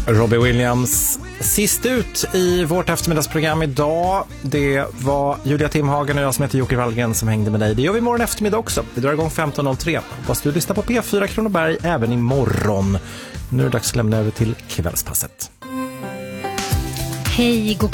Robbie Williams. Sist ut i vårt eftermiddagsprogram idag, det var Julia Timhagen och jag som heter Jocke Wallgren som hängde med dig. Det gör vi imorgon eftermiddag också. Vi drar igång 15.03. Hoppas du lyssnar på P4 Kronoberg även imorgon. Nu är det dags att lämna över till kvällspasset. Hej, god